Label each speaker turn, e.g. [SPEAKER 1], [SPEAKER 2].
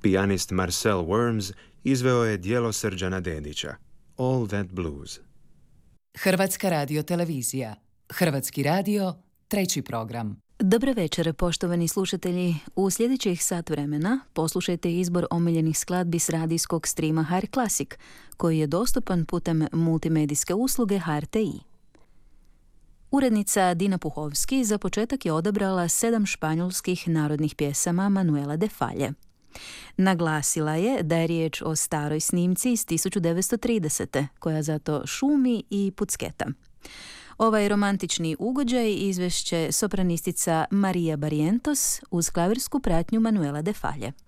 [SPEAKER 1] Pijanist Marcel Worms izveo je djelo Srđana Dedića, All That Blues.
[SPEAKER 2] Hrvatska radiotelevizija. Hrvatski radio, 3. program.
[SPEAKER 3] Dobar večer, poštovani slušatelji. U sljedećih sat vremena poslušajte izbor omiljenih skladbi s radijskog streama HR Classic, koji je dostupan putem multimedijske usluge HRTi. Urednica Dina Puhovski za početak je odabrala 7 španjolskih narodnih pjesama Manuela de Falle. Naglasila je da je riječ o staroj snimci iz 1930. koja zato šumi i pucketa. Ovaj romantični ugođaj izvešće sopranistica Maria Barrientos uz klavirsku pratnju Manuela de Falle.